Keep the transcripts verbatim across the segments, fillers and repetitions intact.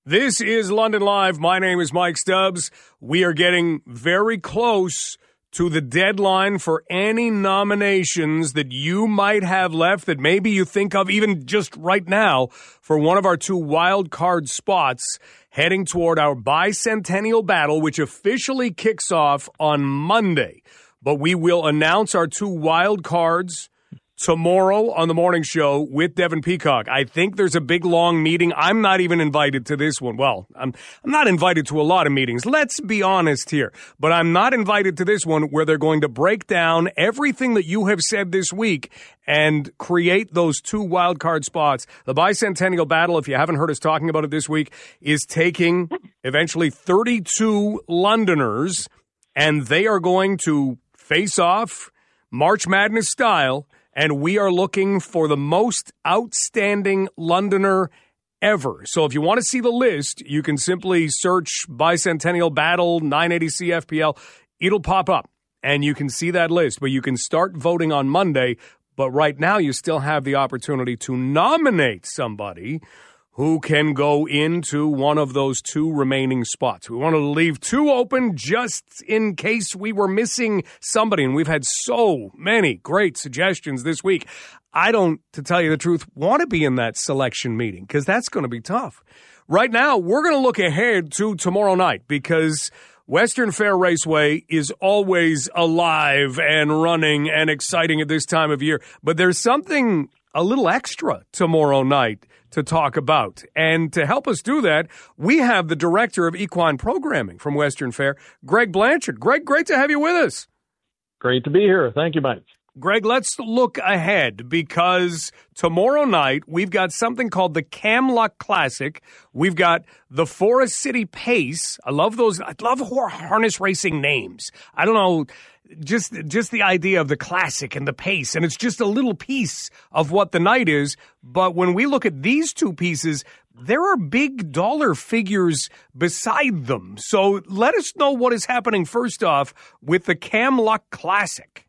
This is London Live. My name is Mike Stubbs. We are getting very close to the deadline for any nominations that you might have left that maybe you think of even just right now for one of our two wild card spots heading toward our bicentennial battle, which officially kicks off on Monday. But we will announce our two wild cards tomorrow on the morning show with Devin Peacock. I think there's a big, long meeting. I'm not even invited to this one. Well, I'm I'm not invited to a lot of meetings. Let's be honest here. But I'm not invited to this one where they're going to break down everything that you have said this week and create those two wild card spots. The bicentennial battle, if you haven't heard us talking about it this week, is taking eventually thirty-two Londoners, and they are going to face off March Madness style. And we are looking for the most outstanding Londoner ever. So if you want to see the list, you can simply search Bicentennial Battle nine eighty C F P L. It'll pop up, and you can see that list. But you can start voting on Monday. But right now, you still have the opportunity to nominate somebody who can go into one of those two remaining spots. We want to leave two open just in case we were missing somebody, and we've had so many great suggestions this week. I don't, to tell you the truth, want to be in that selection meeting because that's going to be tough. Right now, we're going to look ahead to tomorrow night because Western Fair Raceway is always alive and running and exciting at this time of year, but there's something a little extra tomorrow night to talk about. And to help us do that, we have the Director of Equine Programming from Western Fair, Greg Blanchard. Greg, great to have you with us. Great to be here. Thank you, Mike. Greg, let's look ahead because tomorrow night we've got something called the Camluck Classic. We've got the Forest City Pace. I love those. I love harness racing names. I don't know. Just just the idea of the classic and the pace, and it's just a little piece of what the night is. But when we look at these two pieces, there are big dollar figures beside them. So let us know what is happening first off with the Camluck Classic.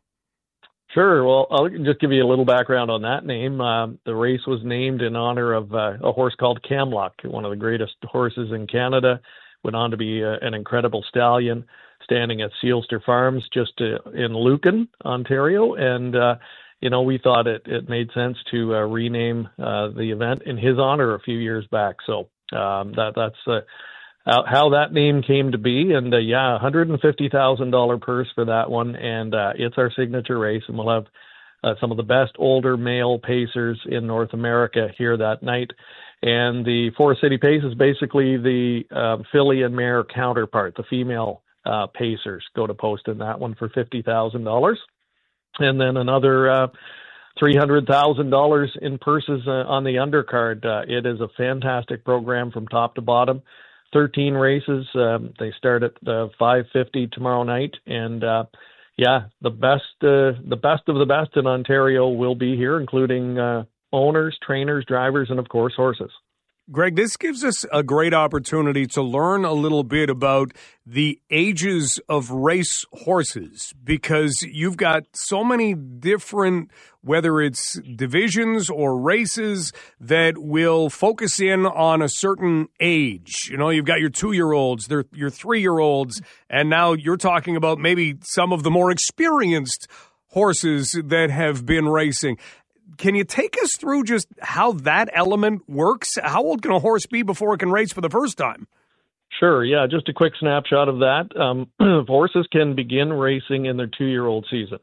Sure. Well, I'll just give you a little background on that name. Uh, the race was named in honor of uh, a horse called Camluck, one of the greatest horses in Canada. Went on to be uh, an incredible stallion, standing at Sealster Farms just uh, in Lucan, Ontario. And, uh, you know, we thought it, it made sense to uh, rename uh, the event in his honor a few years back. So um, that that's uh, how, how that name came to be. And, uh, yeah, one hundred fifty thousand dollars purse for that one. And uh, it's our signature race. And we'll have uh, some of the best older male pacers in North America here that night. And the Forest City Pace is basically the uh, filly and mare counterpart, the female Uh, pacers go to post in that one for fifty thousand dollars. And then another uh, three hundred thousand dollars in purses uh, on the undercard. Uh, it is a fantastic program from top to bottom. thirteen races. Um, they start at uh, five fifty tomorrow night. And, uh, yeah, the best uh, the best of the best in Ontario will be here, including uh, owners, trainers, drivers, and, of course, horses. Greg, this gives us a great opportunity to learn a little bit about the ages of race horses because you've got so many different, whether it's divisions or races that will focus in on a certain age. You know, you've got your two-year-olds, they're your three-year-olds, and now you're talking about maybe some of the more experienced horses that have been racing. Can you take us through just how that element works? How old can a horse be before it can race for the first time? Sure, yeah, just a quick snapshot of that. Um, horses can begin racing in their two-year-old season.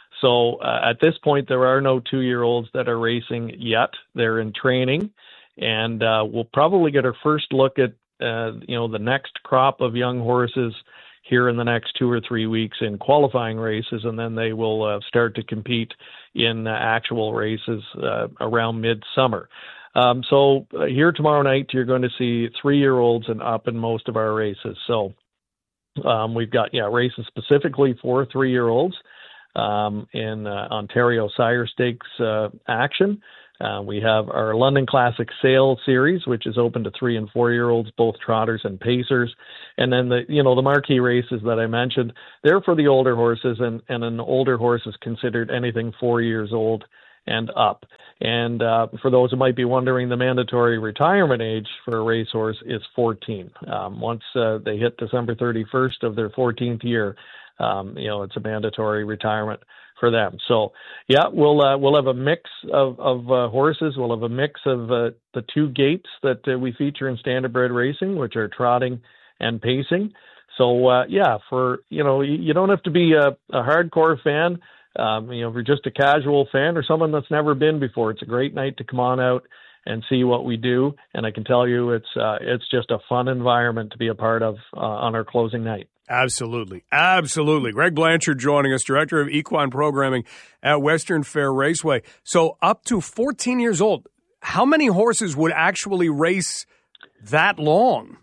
So uh, at this point, there are no two-year-olds that are racing yet. They're in training, and uh, we'll probably get our first look at uh, you know the next crop of young horses here in the next two or three weeks in qualifying races, and then they will uh, start to compete in uh, actual races uh, around midsummer. Um, so uh, here tomorrow night, you're going to see three-year-olds and up in most of our races. So um, we've got yeah races specifically for three-year-olds um, in uh, Ontario Sire Stakes uh, action. Uh, we have our London Classic Sale Series, which is open to three and four-year-olds, both trotters and pacers. And then the, you know, the marquee races that I mentioned, they're for the older horses, and, and an older horse is considered anything four years old and up. And uh, for those who might be wondering, the mandatory retirement age for a racehorse is fourteen. Um, once uh, they hit December thirty-first of their fourteenth year, um, you know, it's a mandatory retirement for them. So, yeah, we'll uh, we'll have a mix of of uh, horses. We'll have a mix of uh, the two gaits that uh, we feature in standardbred racing, which are trotting and pacing. So, uh, yeah, for you know, you, you don't have to be a, a hardcore fan. Um, you know, if you're just a casual fan or someone that's never been before, it's a great night to come on out and see what we do. And I can tell you, it's uh, it's just a fun environment to be a part of uh, on our closing night. Absolutely. Absolutely. Greg Blanchard joining us, Director of Equine Programming at Western Fair Raceway. So up to fourteen years old, how many horses would actually race that long?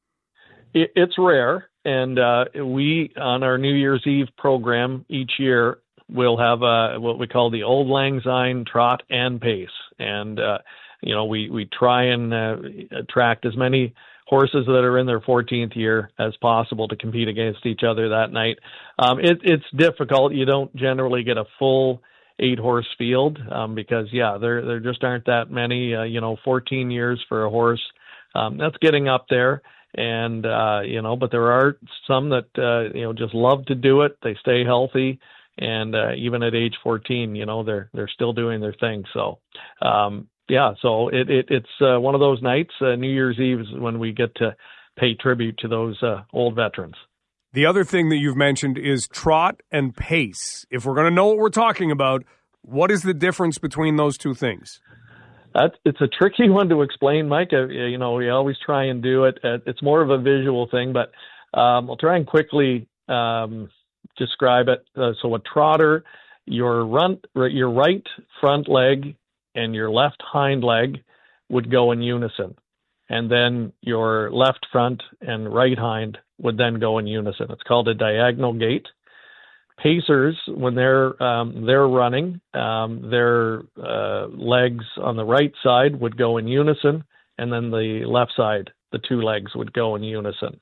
It, it's rare. And uh, we, on our New Year's Eve program each year, we'll have a, what we call the Old Lang Syne Trot and Pace. And, uh, you know, we, we try and uh, attract as many horses that are in their fourteenth year as possible to compete against each other that night. Um, it, it's difficult. You don't generally get a full eight-horse field um, because, yeah, there there just aren't that many. Uh, you know, fourteen years for a horse, um, that's getting up there. And, uh, you know, but there are some that, uh, you know, just love to do it. They stay healthy. And uh, even at age fourteen, you know, they're they're still doing their thing. So, um, yeah, so it, it it's uh, one of those nights. Uh, New Year's Eve is when we get to pay tribute to those uh, old veterans. The other thing that you've mentioned is trot and pace. If we're going to know what we're talking about, what is the difference between those two things? That's, it's a tricky one to explain, Mike. Uh, you know, we always try and do it. Uh, it's more of a visual thing, but um, I'll try and quickly um, describe it. Uh, so a trotter, your run, your right front leg and your left hind leg would go in unison. And then your left front and right hind would then go in unison. It's called a diagonal gait. Pacers, when they're um, they're running, um, their uh, legs on the right side would go in unison, and then the left side, the two legs would go in unison.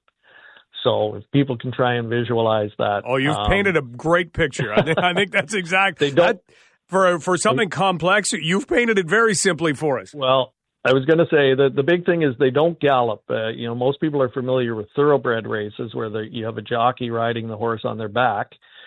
So if people can try and visualize that. Oh, you've um, painted a great picture. I think, I think that's exactly. They don't, that, for, for something they, complex, you've painted it very simply for us. Well, I was going to say that the big thing is they don't gallop. Uh, you know, most people are familiar with thoroughbred races where the, you have a jockey riding the horse on their back,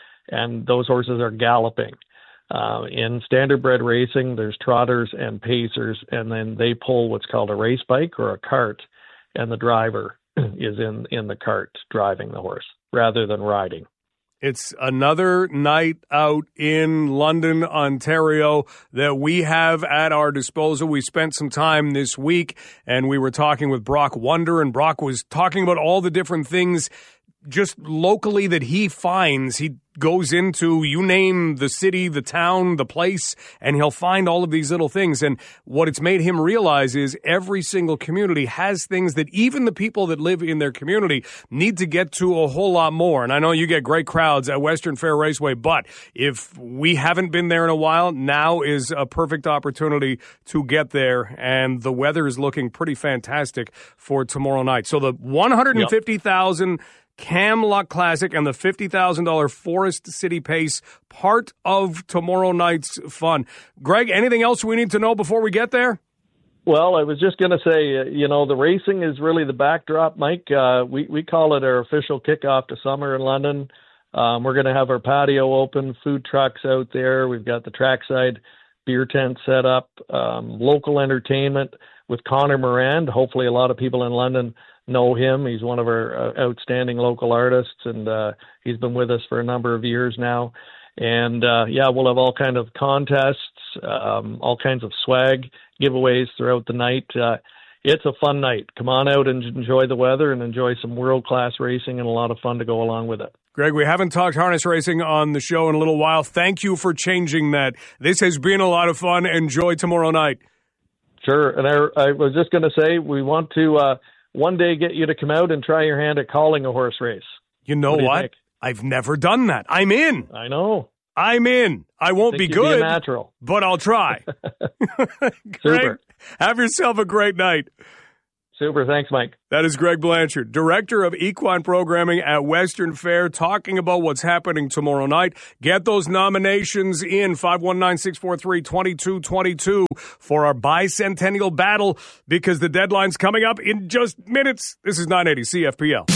and those horses are galloping. Uh, in standardbred racing, there's trotters and pacers, and then they pull what's called a race bike or a cart, and the driver is in, in the cart driving the horse rather than riding. It's another night out in London, Ontario that we have at our disposal. We spent some time this week, and we were talking with Brock Wonder, and Brock was talking about all the different things just locally that he finds. He goes into, you name the city, the town, the place, and he'll find all of these little things. And what it's made him realize is every single community has things that even the people that live in their community need to get to a whole lot more. And I know you get great crowds at Western Fair Raceway, but if we haven't been there in a while, now is a perfect opportunity to get there. And the weather is looking pretty fantastic for tomorrow night. So the one hundred fifty thousand dollars yep. Camlock Classic and the fifty thousand dollars Forest City Pace, part of tomorrow night's fun. Greg, anything else we need to know before we get there? Well, I was just going to say, uh, you know, the racing is really the backdrop, Mike. Uh, we, we call it our official kickoff to summer in London. Um, we're going to have our patio open, food trucks out there. We've got the trackside beer tent set up, um, local entertainment with Connor Moran. Hopefully a lot of people in London know him. He's one of our uh, outstanding local artists, and uh, he's been with us for a number of years now. And, uh, yeah, we'll have all kinds of contests, um, all kinds of swag giveaways throughout the night. Uh, it's a fun night. Come on out and enjoy the weather and enjoy some world-class racing and a lot of fun to go along with it. Greg, we haven't talked harness racing on the show in a little while. Thank you for changing that. This has been a lot of fun. Enjoy tomorrow night. Sure. And I, I was just going to say, we want to uh, one day get you to come out and try your hand at calling a horse race. You know what? what? I've never done that. I'm in. I know. I'm in. I won't I be think good, be a natural. But I'll try. Greg, Super. Have yourself a great night. Super. Thanks, Mike. That is Greg Blanchard, Director of Equine Programming at Western Fair, talking about what's happening tomorrow night. Get those nominations in, five one nine, six four three, two two two two for our bicentennial battle, because the deadline's coming up in just minutes. This is nine eighty C F P L.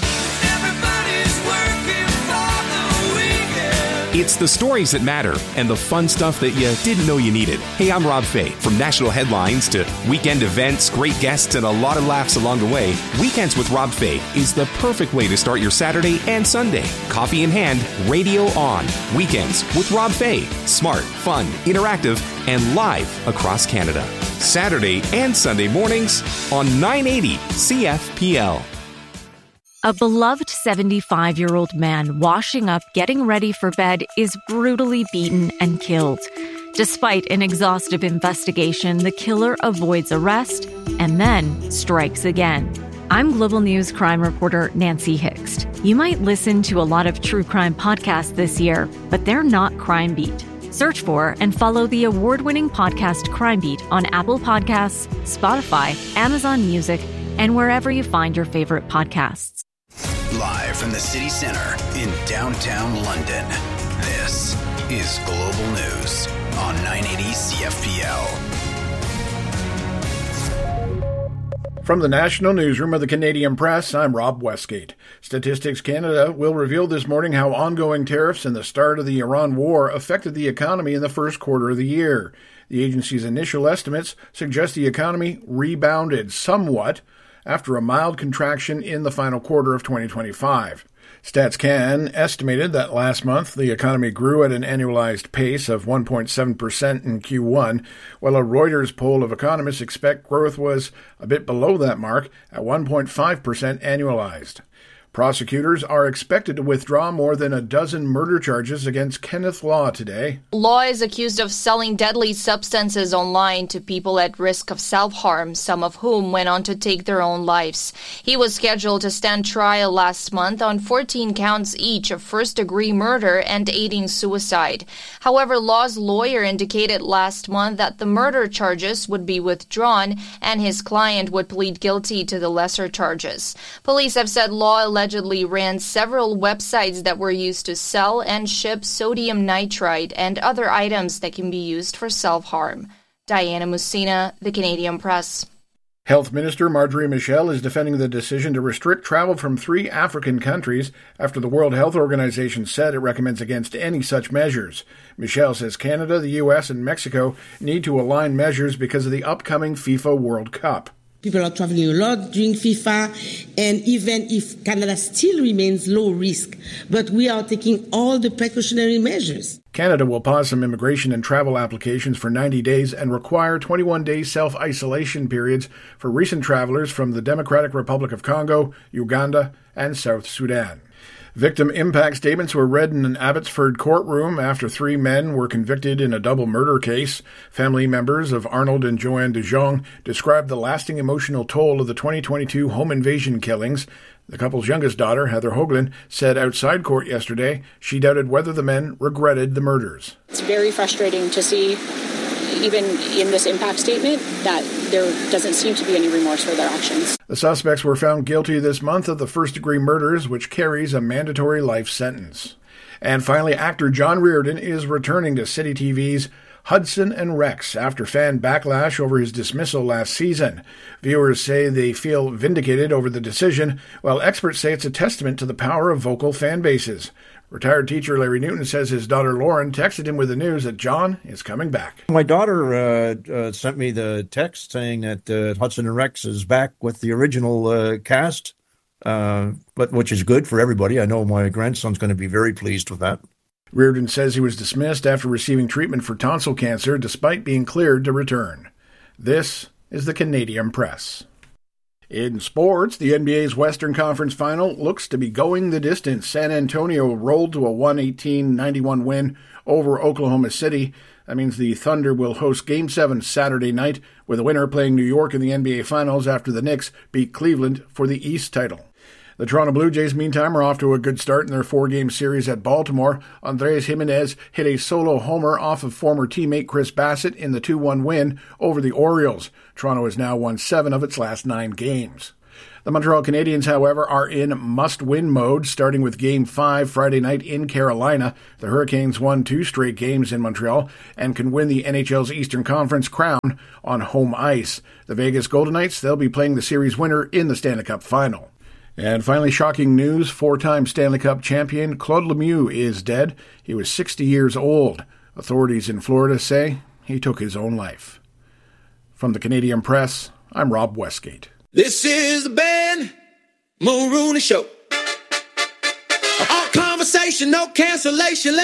It's the stories that matter and the fun stuff that you didn't know you needed. Hey, I'm Rob Fay. From national headlines to weekend events, great guests, and a lot of laughs along the way, Weekends with Rob Fay is the perfect way to start your Saturday and Sunday. Coffee in hand, radio on. Weekends with Rob Fay. Smart, fun, interactive, and live across Canada. Saturday and Sunday mornings on nine eighty C F P L. A beloved seventy-five-year-old man washing up, getting ready for bed, is brutally beaten and killed. Despite an exhaustive investigation, the killer avoids arrest and then strikes again. I'm Global News crime reporter Nancy Hixt. You might listen to a lot of true crime podcasts this year, but they're not Crime Beat. Search for and follow the award-winning podcast Crime Beat on Apple Podcasts, Spotify, Amazon Music, and wherever you find your favorite podcasts. Live from the city center in downtown London, this is Global News on nine eighty C F P L. From the National Newsroom of the Canadian Press, I'm Rob Westgate. Statistics Canada will reveal this morning how ongoing tariffs and the start of the Iran war affected the economy in the first quarter of the year. The agency's initial estimates suggest the economy rebounded somewhat after a mild contraction in the final quarter of twenty twenty-five. StatsCan estimated that last month the economy grew at an annualized pace of one point seven percent in Q one, while a Reuters poll of economists expect growth was a bit below that mark at one point five percent annualized. Prosecutors are expected to withdraw more than a dozen murder charges against Kenneth Law today. Law is accused of selling deadly substances online to people at risk of self-harm, some of whom went on to take their own lives. He was scheduled to stand trial last month on fourteen counts each of first-degree murder and aiding suicide. However, Law's lawyer indicated last month that the murder charges would be withdrawn and his client would plead guilty to the lesser charges. Police have said Law allegedly allegedly ran several websites that were used to sell and ship sodium nitrite and other items that can be used for self-harm. Diana Musina, The Canadian Press. Health Minister Marjorie Michel is defending the decision to restrict travel from three African countries after the World Health Organization said it recommends against any such measures. Michel says Canada, the U S, and Mexico need to align measures because of the upcoming FIFA World Cup. People are traveling a lot during FIFA, and even if Canada still remains low risk, but we are taking all the precautionary measures. Canada will pause some immigration and travel applications for ninety days and require twenty-one day self-isolation periods for recent travelers from the Democratic Republic of Congo, Uganda, and South Sudan. Victim impact statements were read in an Abbotsford courtroom after three men were convicted in a double murder case. Family members of Arnold and Joanne de Jong described the lasting emotional toll of the twenty twenty-two home invasion killings. The couple's youngest daughter, Heather Hoagland, said outside court yesterday she doubted whether the men regretted the murders. It's very frustrating to see, even in this impact statement, that there doesn't seem to be any remorse for their actions. The suspects were found guilty this month of the first-degree murders, which carries a mandatory life sentence. And finally, actor John Reardon is returning to City T V's Hudson and Rex after fan backlash over his dismissal last season. Viewers say they feel vindicated over the decision, while experts say it's a testament to the power of vocal fan bases. Retired teacher Larry Newton says his daughter Lauren texted him with the news that John is coming back. My daughter uh, uh, sent me the text saying that uh, Hudson and Rex is back with the original uh, cast, uh, but which is good for everybody. I know my grandson's going to be very pleased with that. Reardon says he was dismissed after receiving treatment for tonsil cancer despite being cleared to return. This is the Canadian Press. In sports, the N B A's Western Conference Final looks to be going the distance. San Antonio rolled to a one eighteen ninety-one win over Oklahoma City. That means the Thunder will host Game seven Saturday night, with the winner playing New York in the N B A Finals after the Knicks beat Cleveland for the East title. The Toronto Blue Jays, meantime, are off to a good start in their four-game series at Baltimore. Andrés Giménez hit a solo homer off of former teammate Chris Bassett in the two one win over the Orioles. Toronto has now won seven of its last nine games. The Montreal Canadiens, however, are in must-win mode, starting with Game five Friday night in Carolina. The Hurricanes won two straight games in Montreal and can win the N H L's Eastern Conference crown on home ice. The Vegas Golden Knights, they'll be playing the series winner in the Stanley Cup final. And finally, shocking news, four-time Stanley Cup champion Claude Lemieux is dead. He was sixty years old. Authorities in Florida say he took his own life. From the Canadian Press, I'm Rob Westgate. This is the Ben Mulrooney Show. All conversation, no cancellation.